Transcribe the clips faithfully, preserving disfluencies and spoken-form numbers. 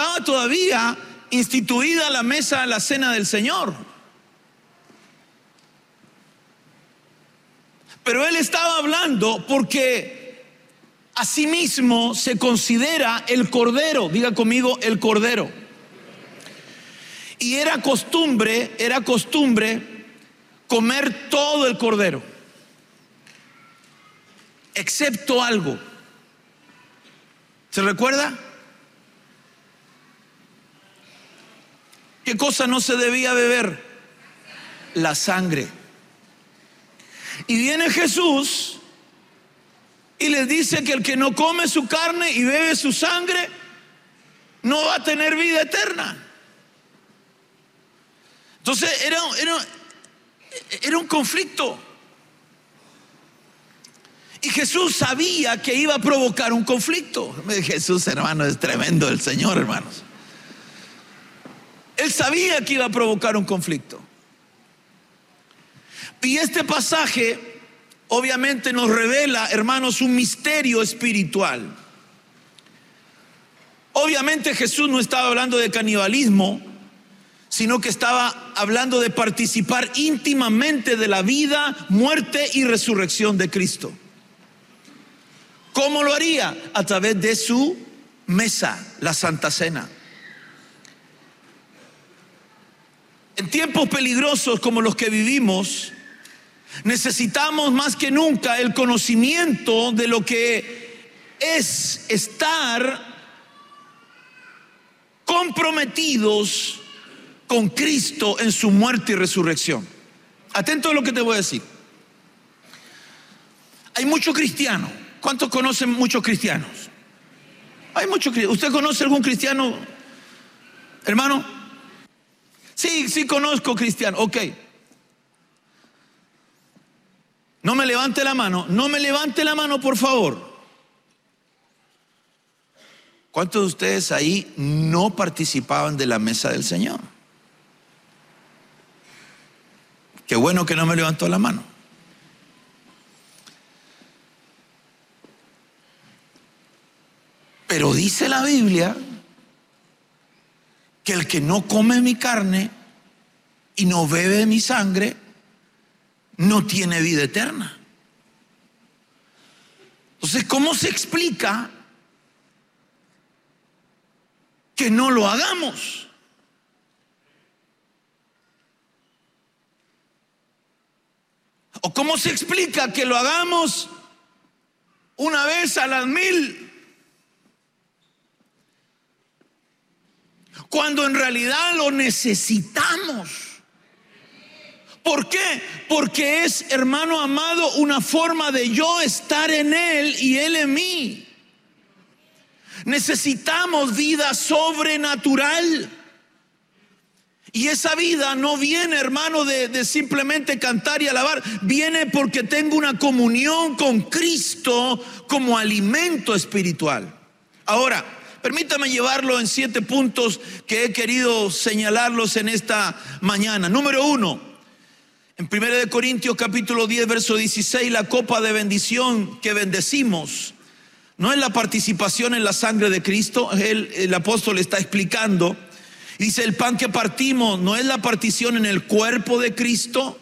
estaba todavía instituida la mesa de la cena del Señor. Pero él estaba hablando porque asimismo se considera el cordero. Diga conmigo, el cordero. Y era costumbre, era costumbre comer todo el cordero, excepto algo. ¿Se recuerda? ¿Qué cosa no se debía beber? La sangre. Y viene Jesús y les dice que el que no come su carne y bebe su sangre no va a tener vida eterna. Entonces era, era, era un conflicto. Y Jesús sabía que iba a provocar un conflicto. Jesús, hermano, es tremendo el Señor, hermanos. Él sabía que iba a provocar un conflicto. Y este pasaje obviamente nos revela, hermanos, un misterio espiritual. Obviamente Jesús no estaba hablando de canibalismo, sino que estaba hablando de participar íntimamente de la vida, muerte y resurrección de Cristo. ¿Cómo lo haría? A través de su mesa, la Santa Cena. En tiempos peligrosos como los que vivimos, necesitamos más que nunca el conocimiento de lo que es estar comprometidos con Cristo en su muerte y resurrección. Atento a lo que te voy a decir. Hay muchos cristianos. ¿Cuántos conocen muchos cristianos? Hay muchos cristianos. ¿Usted conoce algún cristiano, hermano? Sí, sí conozco cristiano. Ok. No me levante la mano. No me levante la mano, por favor. ¿Cuántos de ustedes ahí no participaban de la mesa del Señor? Qué bueno que no me levantó la mano. Pero dice la Biblia que el que no come mi carne y no bebe mi sangre no tiene vida eterna. Entonces, ¿cómo se explica que no lo hagamos? ¿O cómo se explica que lo hagamos una vez a las mil? Cuando en realidad lo necesitamos. ¿Por qué? Porque es, hermano amado, una forma de yo estar en Él y Él en mí. Necesitamos vida sobrenatural. Y esa vida no viene, hermano, de, de simplemente cantar y alabar. Viene porque tengo una comunión con Cristo como alimento espiritual. Ahora, permítame llevarlo en siete puntos que he querido señalarlos en esta mañana. Número uno, en primera de Corintios capítulo diez, verso dieciséis, la copa de bendición que bendecimos no es la participación en la sangre de Cristo. El, el apóstol está explicando. Dice, el pan que partimos no es la partición en el cuerpo de Cristo.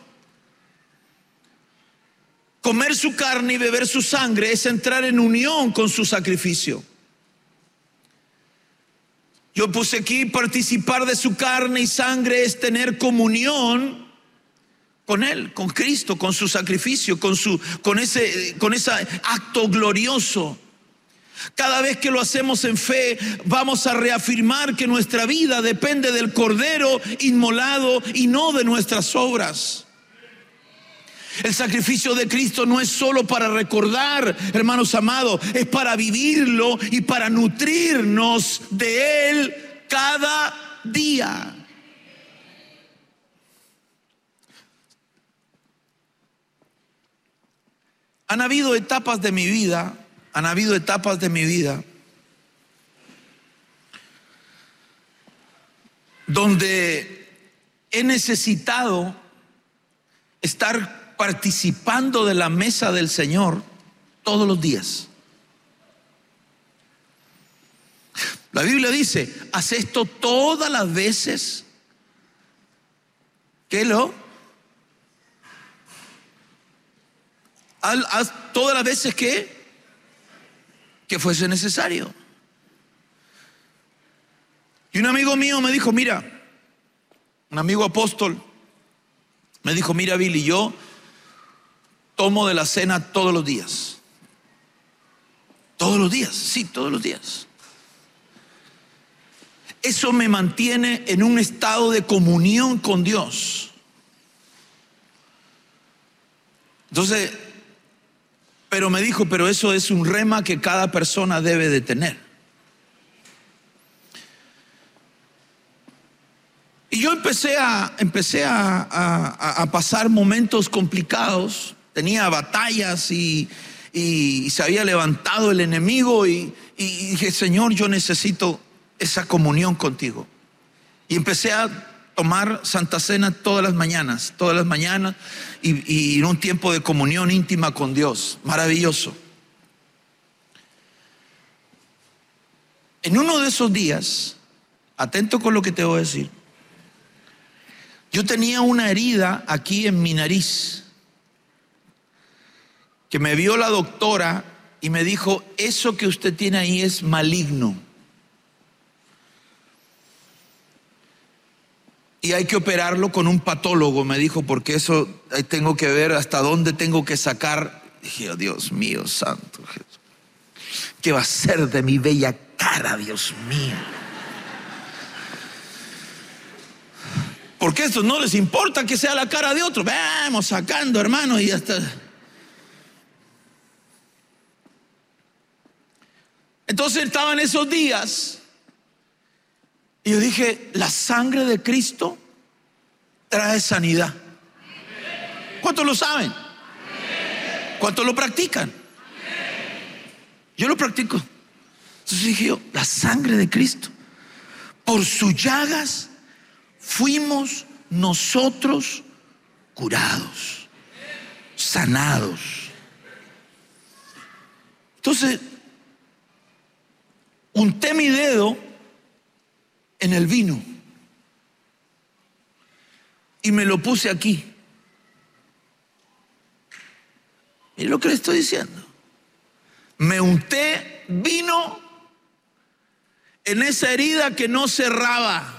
Comer su carne y beber su sangre es entrar en unión con su sacrificio. Yo puse aquí, participar de su carne y sangre es tener comunión con Él, con Cristo, con su sacrificio, con, su, con, ese, con ese acto glorioso. Cada vez que lo hacemos en fe, vamos a reafirmar que nuestra vida depende del Cordero inmolado y no de nuestras obras. El sacrificio de Cristo no es solo para recordar, hermanos amados, es para vivirlo y para nutrirnos de Él cada día. Han habido etapas de mi vida, han habido etapas de mi vida donde he necesitado estar participando de la mesa del Señor todos los días. La Biblia dice, haz esto todas las veces. ¿Qué lo? Haz, haz todas las veces que, que fuese necesario. Y un amigo mío me dijo, mira, un amigo apóstol, me dijo, mira Billy, yo tomo de la cena todos los días. Todos los días, sí, todos los días. Eso me mantiene en un estado de comunión con Dios. Entonces, pero me dijo, pero eso es un rema que cada persona debe de tener. Y yo empecé a, empecé a, a, a pasar momentos complicados. Tenía batallas y, y, y se había levantado el enemigo y, y dije, Señor, yo necesito esa comunión contigo. Y empecé a tomar Santa Cena todas las mañanas, todas las mañanas y, y un tiempo de comunión íntima con Dios, maravilloso. En uno de esos días, atento con lo que te voy a decir, yo tenía una herida aquí en mi nariz que me vio la doctora y me dijo, eso que usted tiene ahí es maligno. Y hay que operarlo con un patólogo, me dijo, porque eso tengo que ver hasta dónde tengo que sacar. Dije, oh, Dios mío, santo Jesús, ¿qué va a ser de mi bella cara, Dios mío? Porque esto no les importa que sea la cara de otro. Vamos sacando, hermano, y ya está. Entonces estaban esos días. Y yo dije, la sangre de Cristo trae sanidad. ¿Cuántos lo saben? ¿Cuántos lo practican? Yo lo practico. Entonces dije yo, la sangre de Cristo, por sus llagas fuimos nosotros curados, sanados. Entonces, unté mi dedo en el vino y me lo puse aquí. Mire lo que le estoy diciendo. Me unté vino en esa herida que no cerraba.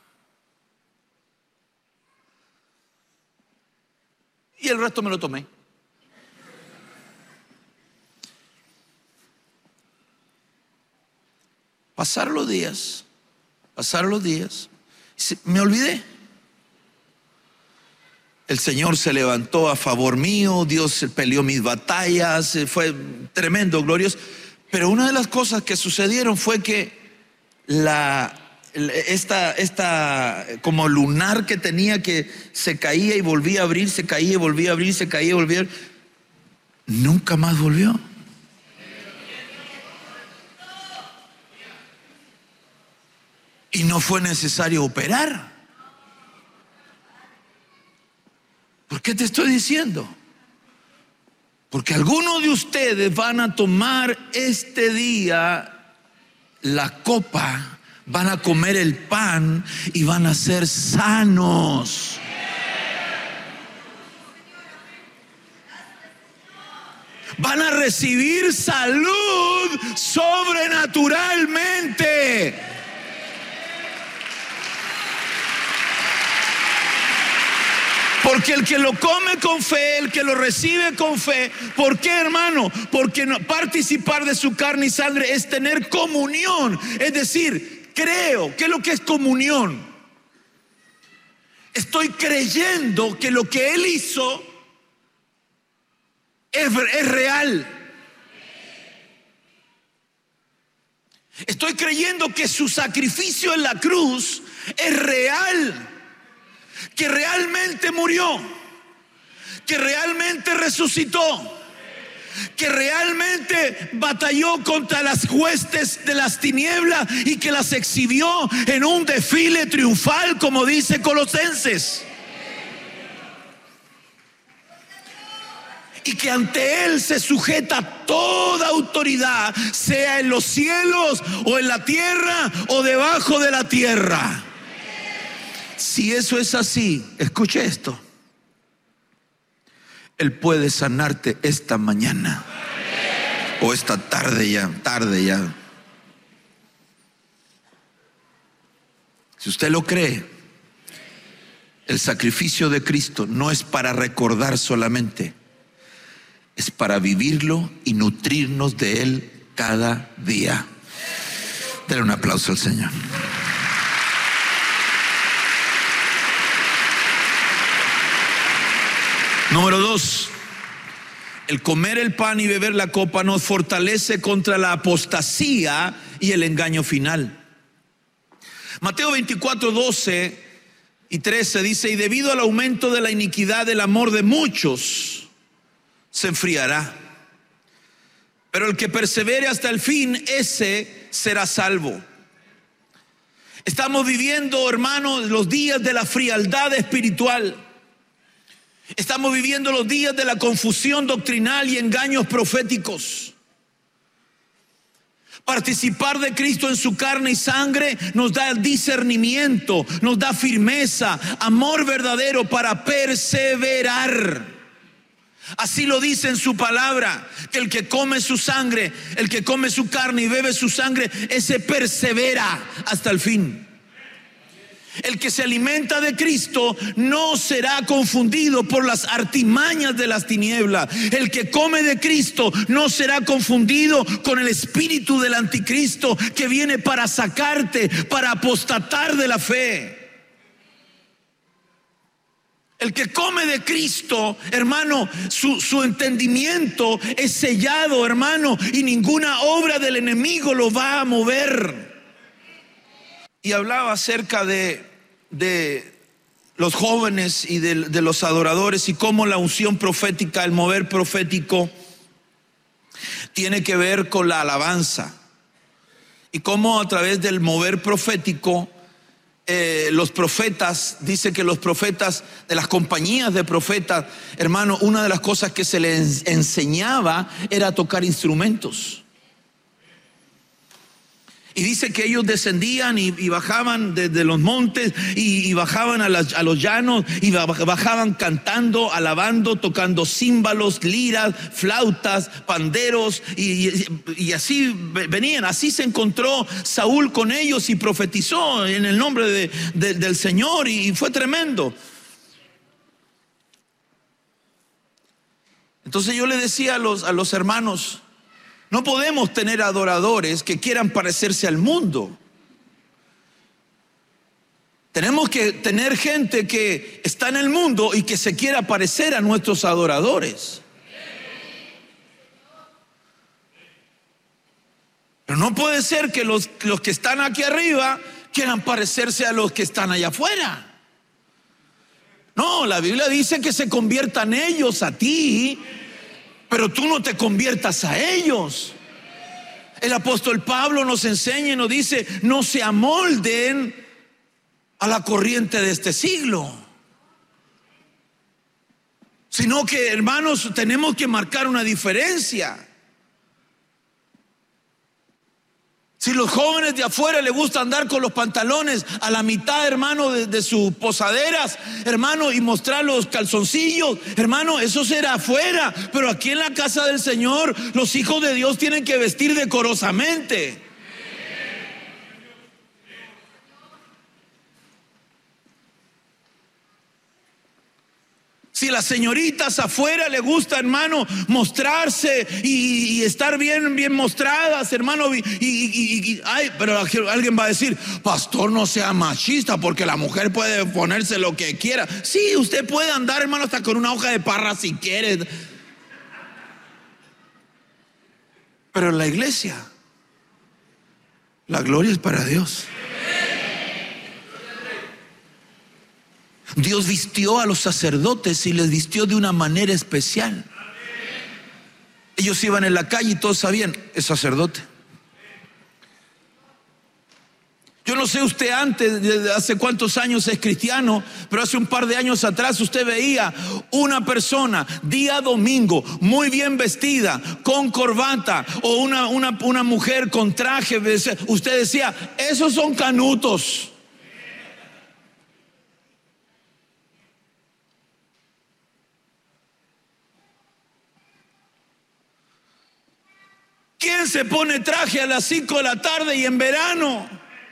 Y el resto me lo tomé. Pasaron los días. Pasaron los días, me olvidé. El Señor se levantó a favor mío, Dios peleó mis batallas, fue tremendo, glorioso. Pero una de las cosas que sucedieron fue que la, esta, esta como lunar que tenía, que se caía y volvía a abrir, se caía y volvía a abrir, se caía y volvía a abrir, nunca más volvió. Y no fue necesario operar. ¿Por qué te estoy diciendo? Porque algunos de ustedes van a tomar este día la copa, van a comer el pan y van a ser sanos. Van a recibir salud sobrenaturalmente. Porque el que lo come con fe, el que lo recibe con fe, ¿por qué, hermano? Porque no, participar de su carne y sangre es tener comunión. Es decir, creo. ¿Qué es lo que es comunión? Estoy creyendo que lo que Él hizo es, es real. Estoy creyendo que su sacrificio en la cruz es real. Que realmente murió, que realmente resucitó, que realmente batalló contra las huestes de las tinieblas y que las exhibió en un desfile triunfal, como dice Colosenses. y que ante Él se sujeta toda autoridad, sea en los cielos o en la tierra o debajo de la tierra. Si eso es así, escuche esto: Él puede sanarte esta mañana o esta tarde ya, tarde ya. Si usted lo cree, el sacrificio de Cristo no es para recordar solamente, es para vivirlo y nutrirnos de Él cada día. Denle un aplauso al Señor. Número dos, el comer el pan y beber la copa nos fortalece contra la apostasía y el engaño final. Mateo veinticuatro, doce y trece dice: y debido al aumento de la iniquidad, el amor de muchos se enfriará, pero el que persevere hasta el fin, ese será salvo. Estamos viviendo, hermanos, los días de la frialdad espiritual. Estamos viviendo los días de la confusión doctrinal y engaños proféticos. Participar de Cristo en su carne y sangre nos da discernimiento, nos da firmeza, amor verdadero para perseverar. Así lo dice en su palabra, que el que come su sangre, el que come su carne y bebe su sangre, ese persevera hasta el fin. El que se alimenta de Cristo no será confundido por las artimañas de las tinieblas. El que come de Cristo no será confundido con el espíritu del anticristo que viene para sacarte, para apostatar de la fe. El que come de Cristo, hermano, su, su entendimiento es sellado, hermano, y ninguna obra del enemigo lo va a mover. Y hablaba acerca de, de los jóvenes y de, de los adoradores, y cómo la unción profética, el mover profético, tiene que ver con la alabanza. Y cómo a través del mover profético, eh, los profetas, dice que los profetas de las compañías de profetas, hermano, una de las cosas que se les enseñaba era tocar instrumentos. Y dice que ellos descendían y, y bajaban desde los montes y, y bajaban a, las, a los llanos y bajaban cantando, alabando, tocando címbalos, liras, flautas, panderos y, y, y así venían. Así se encontró Saúl con ellos y profetizó en el nombre de, de, del Señor, y fue tremendo. Entonces yo le decía a los, a los hermanos: no podemos tener adoradores que quieran parecerse al mundo. Tenemos que tener gente que está en el mundo y que se quiera parecer a nuestros adoradores. Pero no puede ser que los, los que están aquí arriba quieran parecerse a los que están allá afuera. No, la Biblia dice que se conviertan ellos a ti, pero tú no te conviertas a ellos. El apóstol Pablo nos enseña y nos dice: no se amolden a la corriente de este siglo, sino que, hermanos, tenemos que marcar una diferencia. Si los jóvenes de afuera les gusta andar con los pantalones a la mitad, hermano, de, de sus posaderas, hermano, y mostrar los calzoncillos, hermano, eso será afuera. Pero aquí en la casa del Señor, los hijos de Dios tienen que vestir decorosamente. Si las señoritas afuera le gusta, hermano, mostrarse y, y estar bien, bien mostradas, hermano, y, y, y, y ay, pero alguien va a decir: pastor, no sea machista, porque la mujer puede ponerse lo que quiera. Sí, usted puede andar, hermano, hasta con una hoja de parra si quiere. Pero en la iglesia, la gloria es para Dios. Dios vistió a los sacerdotes y les vistió de una manera especial. Ellos iban en la calle y todos sabían: es sacerdote. Yo no sé usted antes, desde hace cuántos años es cristiano, pero hace un par de años atrás usted veía una persona día domingo muy bien vestida, con corbata, o una, una, una mujer con traje. Usted decía, esos son canutos. ¿Quién se pone traje a las cinco de la tarde y en verano?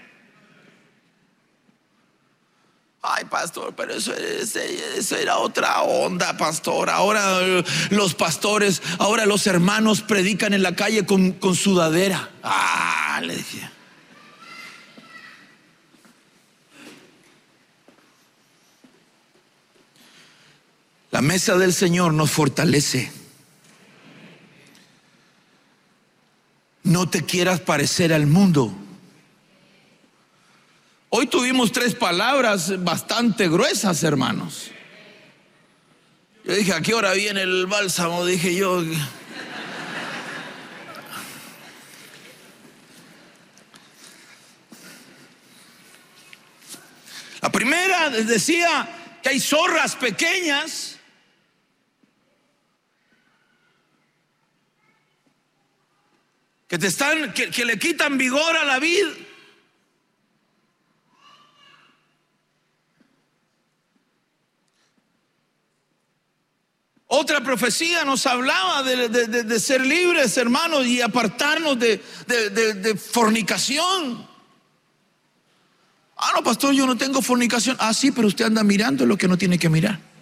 Ay, pastor, pero eso, eso, eso era otra onda, pastor. Ahora los pastores, ahora los hermanos predican en la calle con, con sudadera. Ah, le dije. La mesa del Señor nos fortalece. No te quieras parecer al mundo. Hoy tuvimos tres palabras bastante gruesas, hermanos. Yo dije, ¿a qué hora viene el bálsamo? Dije yo. La primera decía que hay zorras pequeñas que te están, que, que le quitan vigor a la vida. Otra profecía nos hablaba de, de, de, de ser libres, hermanos, y apartarnos de, de, de, de fornicación. Ah, no, pastor, yo no tengo fornicación. Ah, sí, pero usted anda mirando lo que no tiene que mirar.